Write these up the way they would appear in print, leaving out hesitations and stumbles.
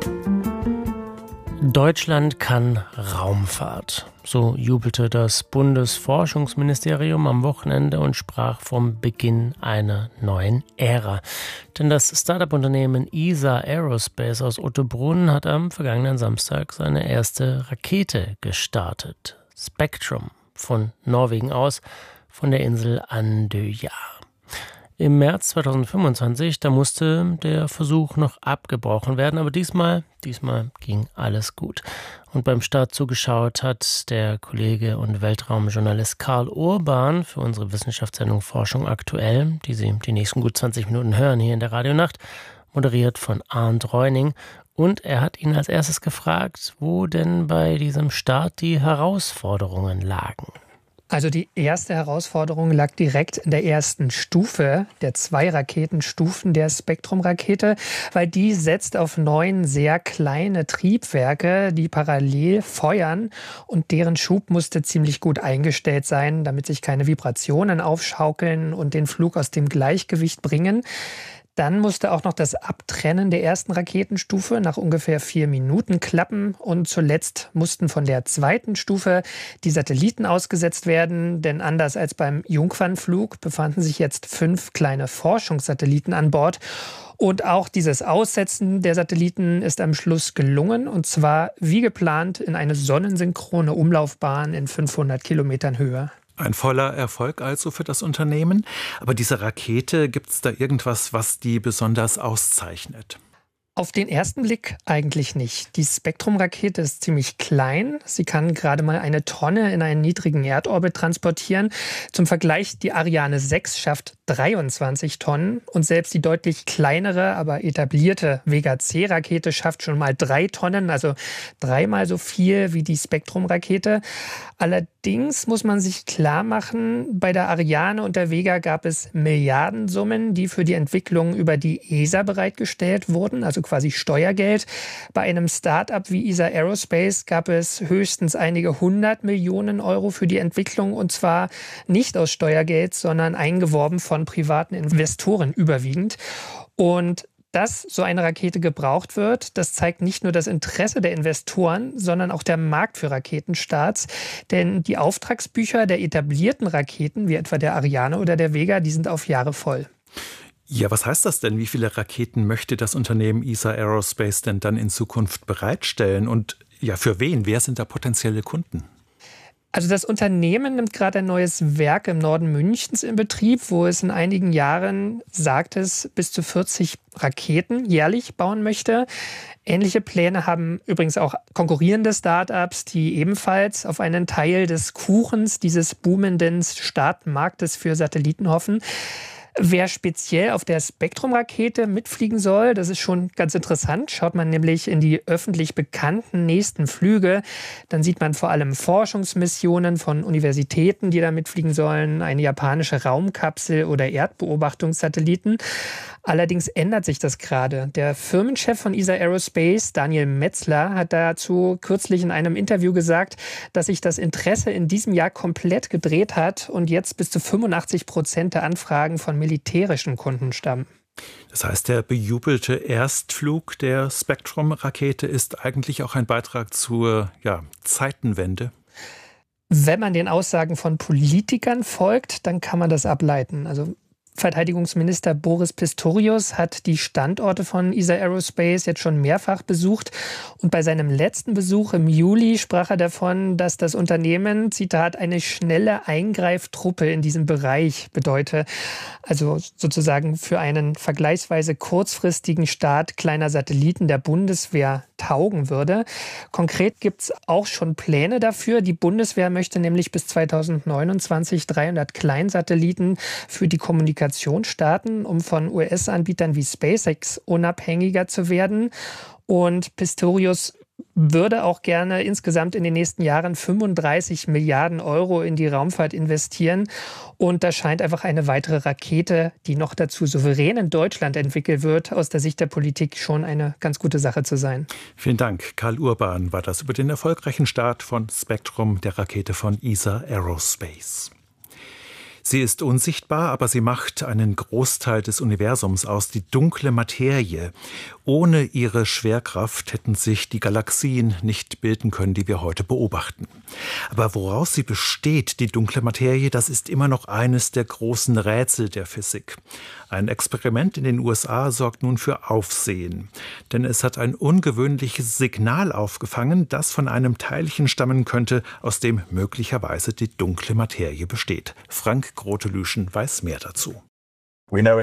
Deutschland kann Raumfahrt. So jubelte das Bundesforschungsministerium am Wochenende und sprach vom Beginn einer neuen Ära. Denn das Start-up-Unternehmen ESA Aerospace aus Ottobrunn hat am vergangenen Samstag seine erste Rakete gestartet. Spectrum von Norwegen aus, von der Insel Andøya. Im März 2025, da musste der Versuch noch abgebrochen werden, aber diesmal ging alles gut. Und beim Start zugeschaut hat der Kollege und Weltraumjournalist Karl Urban für unsere Wissenschaftssendung Forschung aktuell, die Sie die nächsten gut 20 Minuten hören hier in der Radionacht, moderiert von Arndt Reuning. Und er hat ihn als erstes gefragt, wo denn bei diesem Start die Herausforderungen lagen. Also die erste Herausforderung lag direkt in der ersten Stufe der 2 Raketenstufen der Spektrum-Rakete, weil die setzt auf 9 sehr kleine Triebwerke, die parallel feuern, und deren Schub musste ziemlich gut eingestellt sein, damit sich keine Vibrationen aufschaukeln und den Flug aus dem Gleichgewicht bringen. Dann musste auch noch das Abtrennen der ersten Raketenstufe nach ungefähr 4 Minuten klappen. Und zuletzt mussten von der zweiten Stufe die Satelliten ausgesetzt werden. Denn anders als beim Jungfernflug befanden sich jetzt 5 kleine Forschungssatelliten an Bord. Und auch dieses Aussetzen der Satelliten ist am Schluss gelungen. Und zwar wie geplant in eine sonnensynchrone Umlaufbahn in 500 Kilometern Höhe. Ein voller Erfolg also für das Unternehmen. Aber diese Rakete, gibt es da irgendwas, was die besonders auszeichnet? Auf den ersten Blick eigentlich nicht. Die Spektrum-Rakete ist ziemlich klein. Sie kann gerade mal 1 Tonne in einen niedrigen Erdorbit transportieren. Zum Vergleich, die Ariane 6 schafft 23 Tonnen. Und selbst die deutlich kleinere, aber etablierte Vega-C-Rakete schafft schon mal 3 Tonnen, also 3-mal so viel wie die Spektrum-Rakete. Allerdings muss man sich klar machen, bei der Ariane und der Vega gab es Milliardensummen, die für die Entwicklung über die ESA bereitgestellt wurden, also quasi Steuergeld. Bei einem Start-up wie ESA Aerospace gab es höchstens einige 100 Millionen Euro für die Entwicklung, und zwar nicht aus Steuergeld, sondern eingeworben von privaten Investoren überwiegend. Und dass so eine Rakete gebraucht wird, das zeigt nicht nur das Interesse der Investoren, sondern auch der Markt für Raketenstarts. Denn die Auftragsbücher der etablierten Raketen, wie etwa der Ariane oder der Vega, die sind auf Jahre voll. Ja, was heißt das denn? Wie viele Raketen möchte das Unternehmen ESA Aerospace denn dann in Zukunft bereitstellen? Und ja, für wen? Wer sind da potenzielle Kunden? Also das Unternehmen nimmt gerade ein neues Werk im Norden Münchens in Betrieb, wo es in einigen Jahren, sagt es, bis zu 40 Raketen jährlich bauen möchte. Ähnliche Pläne haben übrigens auch konkurrierende Start-ups, die ebenfalls auf einen Teil des Kuchens dieses boomenden Startmarktes für Satelliten hoffen. Wer speziell auf der Spektrum-Rakete mitfliegen soll, das ist schon ganz interessant. Schaut man nämlich in die öffentlich bekannten nächsten Flüge, dann sieht man vor allem Forschungsmissionen von Universitäten, die da mitfliegen sollen, eine japanische Raumkapsel oder Erdbeobachtungssatelliten. Allerdings ändert sich das gerade. Der Firmenchef von ESA Aerospace, Daniel Metzler, hat dazu kürzlich in einem Interview gesagt, dass sich das Interesse in diesem Jahr komplett gedreht hat und jetzt bis zu 85% der Anfragen von militärischen Kunden stammen. Das heißt, der bejubelte Erstflug der Spectrum-Rakete ist eigentlich auch ein Beitrag zur Zeitenwende? Wenn man den Aussagen von Politikern folgt, dann kann man das ableiten. Also Verteidigungsminister Boris Pistorius hat die Standorte von ESA Aerospace jetzt schon mehrfach besucht. Und bei seinem letzten Besuch im Juli sprach er davon, dass das Unternehmen, Zitat, eine schnelle Eingreiftruppe in diesem Bereich bedeute. Also sozusagen für einen vergleichsweise kurzfristigen Start kleiner Satelliten der Bundeswehr taugen würde. Konkret gibt es auch schon Pläne dafür. Die Bundeswehr möchte nämlich bis 2029 300 Kleinsatelliten für die Kommunikation starten, um von US-Anbietern wie SpaceX unabhängiger zu werden. Und Pistorius würde auch gerne insgesamt in den nächsten Jahren 35 Milliarden Euro in die Raumfahrt investieren. Und da scheint einfach eine weitere Rakete, die noch dazu souverän in Deutschland entwickelt wird, aus der Sicht der Politik schon eine ganz gute Sache zu sein. Vielen Dank. Karl Urban war das über den erfolgreichen Start von Spectrum, der Rakete von ESA Aerospace. Sie ist unsichtbar, aber sie macht einen Großteil des Universums aus, die dunkle Materie. Ohne ihre Schwerkraft hätten sich die Galaxien nicht bilden können, die wir heute beobachten. Aber woraus sie besteht, die dunkle Materie, das ist immer noch eines der großen Rätsel der Physik. Ein Experiment in den USA sorgt nun für Aufsehen. Denn es hat ein ungewöhnliches Signal aufgefangen, das von einem Teilchen stammen könnte, aus dem möglicherweise die dunkle Materie besteht. Frank Grotelüschen weiß mehr dazu. Wir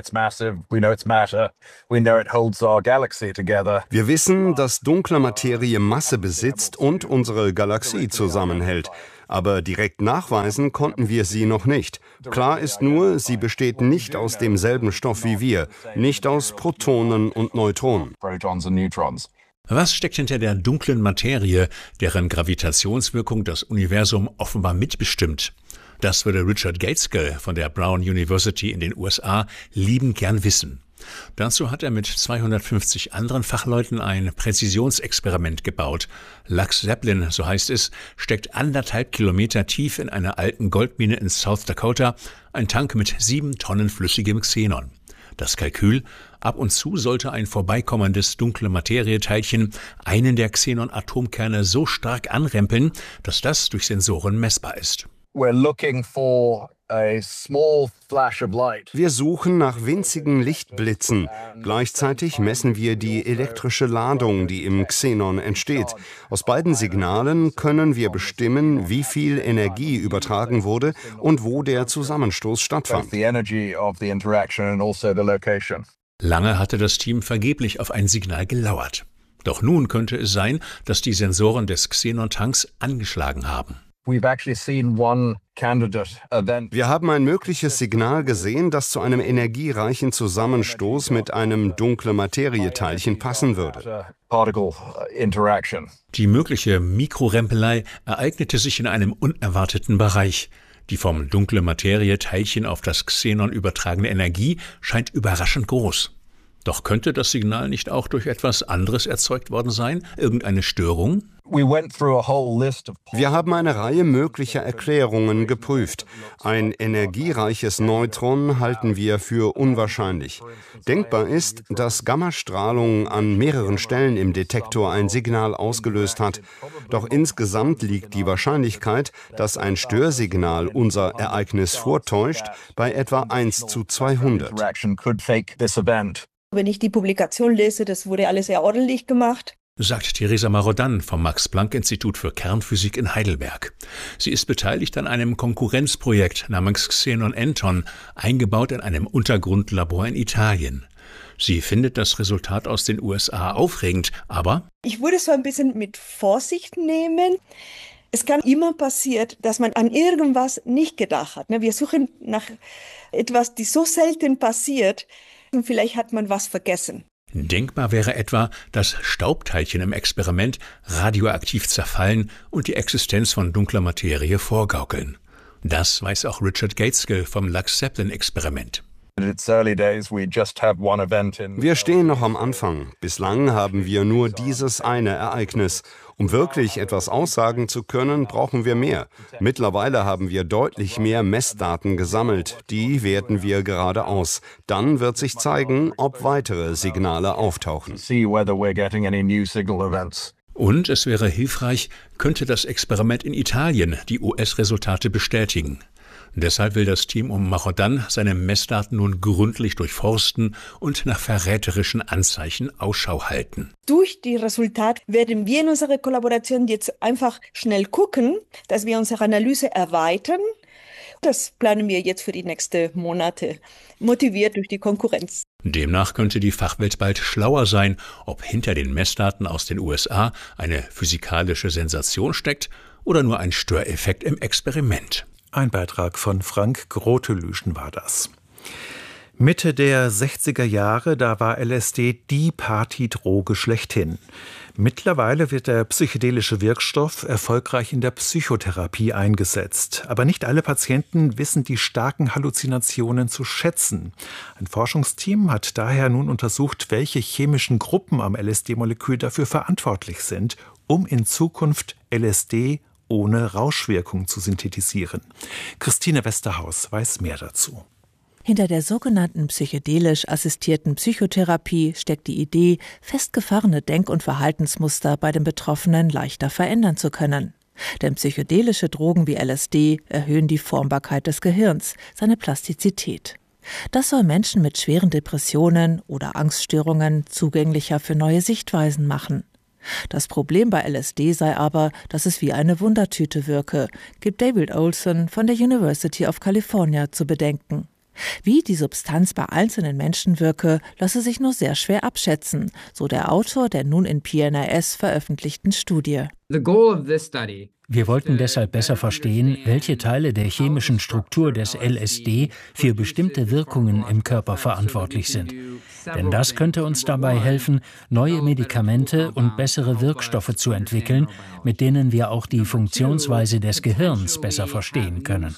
wissen, dass dunkle Materie Masse besitzt und unsere Galaxie zusammenhält. Aber direkt nachweisen konnten wir sie noch nicht. Klar ist nur, sie besteht nicht aus demselben Stoff wie wir, nicht aus Protonen und Neutronen. Was steckt hinter der dunklen Materie, deren Gravitationswirkung das Universum offenbar mitbestimmt? Das würde Richard Gateskill von der Brown University in den USA liebend gern wissen. Dazu hat er mit 250 anderen Fachleuten ein Präzisionsexperiment gebaut. Lux Zeppelin, so heißt es, steckt 1,5 Kilometer tief in einer alten Goldmine in South Dakota, ein Tank mit 7 Tonnen flüssigem Xenon. Das Kalkül: ab und zu sollte ein vorbeikommendes dunkle Materieteilchen einen der Xenon-Atomkerne so stark anrempeln, dass das durch Sensoren messbar ist. Wir suchen nach winzigen Lichtblitzen. Gleichzeitig messen wir die elektrische Ladung, die im Xenon entsteht. Aus beiden Signalen können wir bestimmen, wie viel Energie übertragen wurde und wo der Zusammenstoß stattfand. Lange hatte das Team vergeblich auf ein Signal gelauert. Doch nun könnte es sein, dass die Sensoren des Xenon-Tanks angeschlagen haben. Wir haben ein mögliches Signal gesehen, das zu einem energiereichen Zusammenstoß mit einem dunkle Materieteilchen passen würde. Die mögliche Mikrorempelei ereignete sich in einem unerwarteten Bereich. Die vom dunkle Materieteilchen auf das Xenon übertragene Energie scheint überraschend groß. Doch könnte das Signal nicht auch durch etwas anderes erzeugt worden sein? Irgendeine Störung? Wir haben eine Reihe möglicher Erklärungen geprüft. Ein energiereiches Neutron halten wir für unwahrscheinlich. Denkbar ist, dass Gammastrahlung an mehreren Stellen im Detektor ein Signal ausgelöst hat. Doch insgesamt liegt die Wahrscheinlichkeit, dass ein Störsignal unser Ereignis vortäuscht, bei etwa 1:200. Wenn ich die Publikation lese, das wurde alles sehr ordentlich gemacht. Sagt Theresa Marodan vom Max-Planck-Institut für Kernphysik in Heidelberg. Sie ist beteiligt an einem Konkurrenzprojekt namens Xenon Anton, eingebaut in einem Untergrundlabor in Italien. Sie findet das Resultat aus den USA aufregend, aber ich würde es so ein bisschen mit Vorsicht nehmen. Es kann immer passieren, dass man an irgendwas nicht gedacht hat. Wir suchen nach etwas, das so selten passiert, und vielleicht hat man was vergessen. Denkbar wäre etwa, dass Staubteilchen im Experiment radioaktiv zerfallen und die Existenz von dunkler Materie vorgaukeln. Das weiß auch Richard Gateskill vom Lux Zeppelin-Experiment. Wir stehen noch am Anfang. Bislang haben wir nur dieses eine Ereignis. Um wirklich etwas aussagen zu können, brauchen wir mehr. Mittlerweile haben wir deutlich mehr Messdaten gesammelt. Die werten wir gerade aus. Dann wird sich zeigen, ob weitere Signale auftauchen. Und es wäre hilfreich, könnte das Experiment in Italien die US-Resultate bestätigen. Deshalb will das Team um Marodan seine Messdaten nun gründlich durchforsten und nach verräterischen Anzeichen Ausschau halten. Durch die Resultate werden wir in unserer Kollaboration jetzt einfach schnell gucken, dass wir unsere Analyse erweitern. Das planen wir jetzt für die nächsten Monate, motiviert durch die Konkurrenz. Demnach könnte die Fachwelt bald schlauer sein, ob hinter den Messdaten aus den USA eine physikalische Sensation steckt oder nur ein Störeffekt im Experiment. Ein Beitrag von Frank Grotelüschen war das. Mitte der 60er Jahre, da war LSD die Partydroge schlechthin. Mittlerweile wird der psychedelische Wirkstoff erfolgreich in der Psychotherapie eingesetzt. Aber nicht alle Patienten wissen die starken Halluzinationen zu schätzen. Ein Forschungsteam hat daher nun untersucht, welche chemischen Gruppen am LSD-Molekül dafür verantwortlich sind, um in Zukunft LSD ohne Rauschwirkung zu synthetisieren. Christine Westerhaus weiß mehr dazu. Hinter der sogenannten psychedelisch assistierten Psychotherapie steckt die Idee, festgefahrene Denk- und Verhaltensmuster bei den Betroffenen leichter verändern zu können. Denn psychedelische Drogen wie LSD erhöhen die Formbarkeit des Gehirns, seine Plastizität. Das soll Menschen mit schweren Depressionen oder Angststörungen zugänglicher für neue Sichtweisen machen. Das Problem bei LSD sei aber, dass es wie eine Wundertüte wirke, gibt David Olson von der University of California zu bedenken. Wie die Substanz bei einzelnen Menschen wirke, lasse sich nur sehr schwer abschätzen, so der Autor der nun in PNAS veröffentlichten Studie. Wir wollten deshalb besser verstehen, welche Teile der chemischen Struktur des LSD für bestimmte Wirkungen im Körper verantwortlich sind. Denn das könnte uns dabei helfen, neue Medikamente und bessere Wirkstoffe zu entwickeln, mit denen wir auch die Funktionsweise des Gehirns besser verstehen können.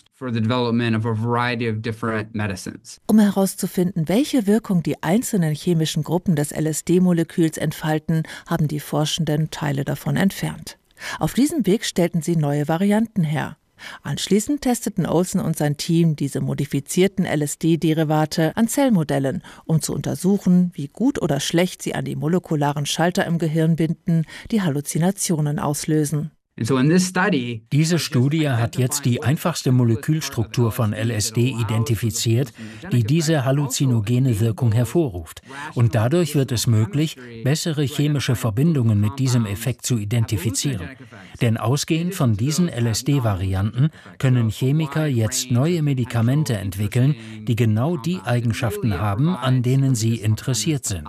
Um herauszufinden, welche Wirkung die einzelnen chemischen Gruppen des LSD-Moleküls entfalten, haben die Forschenden Teile davon entfernt. Auf diesem Weg stellten sie neue Varianten her. Anschließend testeten Olson und sein Team diese modifizierten LSD-Derivate an Zellmodellen, um zu untersuchen, wie gut oder schlecht sie an die molekularen Schalter im Gehirn binden, die Halluzinationen auslösen. Diese Studie hat jetzt die einfachste Molekülstruktur von LSD identifiziert, die diese halluzinogene Wirkung hervorruft. Und dadurch wird es möglich, bessere chemische Verbindungen mit diesem Effekt zu identifizieren. Denn ausgehend von diesen LSD-Varianten können Chemiker jetzt neue Medikamente entwickeln, die genau die Eigenschaften haben, an denen sie interessiert sind.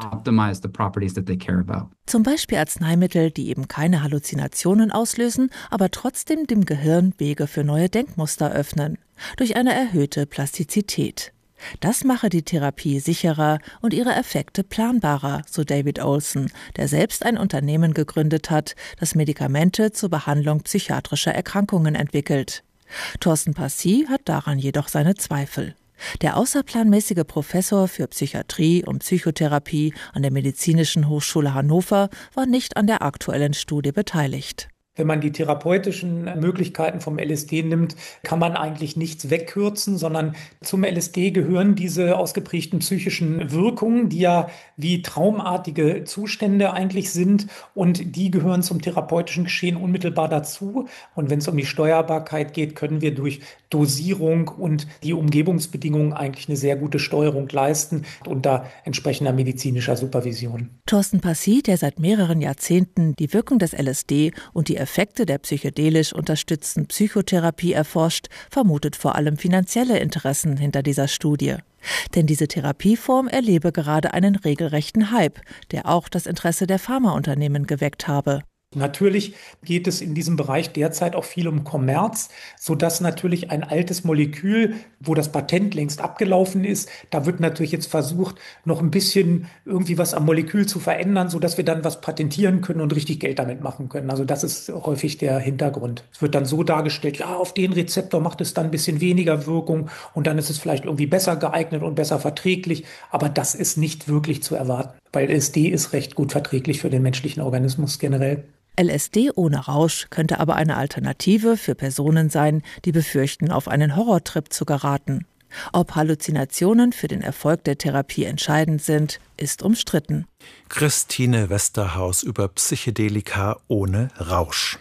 Zum Beispiel Arzneimittel, die eben keine Halluzinationen auslösen, aber trotzdem dem Gehirn Wege für neue Denkmuster öffnen, durch eine erhöhte Plastizität. Das mache die Therapie sicherer und ihre Effekte planbarer, so David Olson, der selbst ein Unternehmen gegründet hat, das Medikamente zur Behandlung psychiatrischer Erkrankungen entwickelt. Thorsten Passy hat daran jedoch seine Zweifel. Der außerplanmäßige Professor für Psychiatrie und Psychotherapie an der Medizinischen Hochschule Hannover war nicht an der aktuellen Studie beteiligt. Wenn man die therapeutischen Möglichkeiten vom LSD nimmt, kann man eigentlich nichts wegkürzen, sondern zum LSD gehören diese ausgeprägten psychischen Wirkungen, die ja wie traumartige Zustände eigentlich sind, und die gehören zum therapeutischen Geschehen unmittelbar dazu. Und wenn es um die Steuerbarkeit geht, können wir durch Dosierung und die Umgebungsbedingungen eigentlich eine sehr gute Steuerung leisten unter entsprechender medizinischer Supervision. Thorsten Passy, der seit mehreren Jahrzehnten die Wirkung des LSD und die Effekte der psychedelisch unterstützten Psychotherapie erforscht, vermutet vor allem finanzielle Interessen hinter dieser Studie. Denn diese Therapieform erlebe gerade einen regelrechten Hype, der auch das Interesse der Pharmaunternehmen geweckt habe. Natürlich geht es in diesem Bereich derzeit auch viel um Kommerz, sodass natürlich ein altes Molekül, wo das Patent längst abgelaufen ist, da wird natürlich jetzt versucht, noch ein bisschen irgendwie was am Molekül zu verändern, sodass wir dann was patentieren können und richtig Geld damit machen können. Also das ist häufig der Hintergrund. Es wird dann so dargestellt, ja, auf den Rezeptor macht es dann ein bisschen weniger Wirkung und dann ist es vielleicht irgendwie besser geeignet und besser verträglich, aber das ist nicht wirklich zu erwarten, weil LSD ist recht gut verträglich für den menschlichen Organismus generell. LSD ohne Rausch könnte aber eine Alternative für Personen sein, die befürchten, auf einen Horrortrip zu geraten. Ob Halluzinationen für den Erfolg der Therapie entscheidend sind, ist umstritten. Christine Westerhaus über Psychedelika ohne Rausch.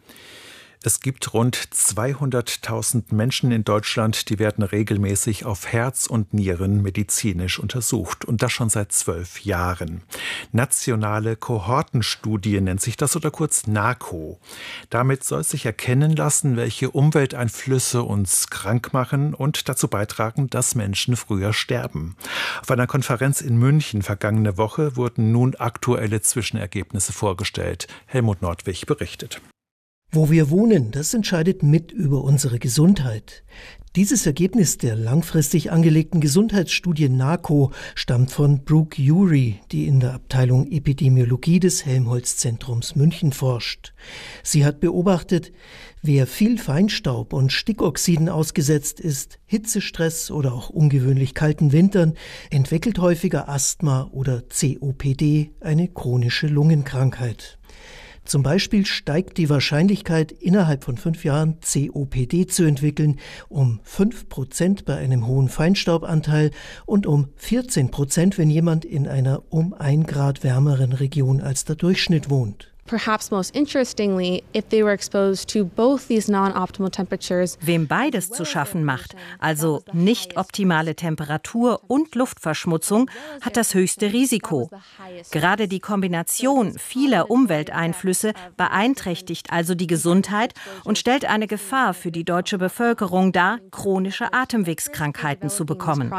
Es gibt rund 200.000 Menschen in Deutschland, die werden regelmäßig auf Herz und Nieren medizinisch untersucht. Und das schon seit 12 Jahren. Nationale Kohortenstudie nennt sich das, oder kurz NAKO. Damit soll sich erkennen lassen, welche Umwelteinflüsse uns krank machen und dazu beitragen, dass Menschen früher sterben. Auf einer Konferenz in München vergangene Woche wurden nun aktuelle Zwischenergebnisse vorgestellt. Helmut Nordwig berichtet. Wo wir wohnen, das entscheidet mit über unsere Gesundheit. Dieses Ergebnis der langfristig angelegten Gesundheitsstudie NAKO stammt von Brooke Urey, die in der Abteilung Epidemiologie des Helmholtz-Zentrums München forscht. Sie hat beobachtet, wer viel Feinstaub und Stickoxiden ausgesetzt ist, Hitzestress oder auch ungewöhnlich kalten Wintern, entwickelt häufiger Asthma oder COPD, eine chronische Lungenkrankheit. Zum Beispiel steigt die Wahrscheinlichkeit, innerhalb von 5 Jahren COPD zu entwickeln, um 5% bei einem hohen Feinstaubanteil und um 14%, wenn jemand in einer um 1 Grad wärmeren Region als der Durchschnitt wohnt. Perhaps most interestingly, if they were exposed to both these non-optimal temperatures. Wem beides zu schaffen macht, also nicht optimale Temperatur und Luftverschmutzung, hat das höchste Risiko. Gerade die Kombination vieler Umwelteinflüsse beeinträchtigt also die Gesundheit und stellt eine Gefahr für die deutsche Bevölkerung dar, chronische Atemwegskrankheiten zu bekommen.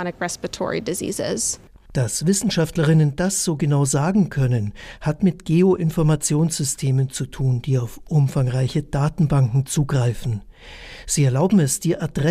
Dass Wissenschaftlerinnen das so genau sagen können, hat mit Geoinformationssystemen zu tun, die auf umfangreiche Datenbanken zugreifen. Sie erlauben es, die Adresse